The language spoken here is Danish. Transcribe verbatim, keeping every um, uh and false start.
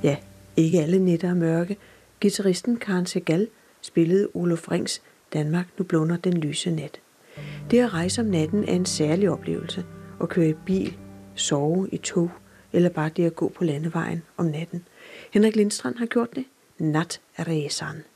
Ja, ikke alle nætter er mørke. Guitaristen Karen Segal spillede Oluf Rings Danmark, nu blunder den lyse nat. Det at rejse om natten er en særlig oplevelse. At køre i bil, sove i tog eller bare det at gå på landevejen om natten. Henrik Lindstrand har gjort det. Nattresan.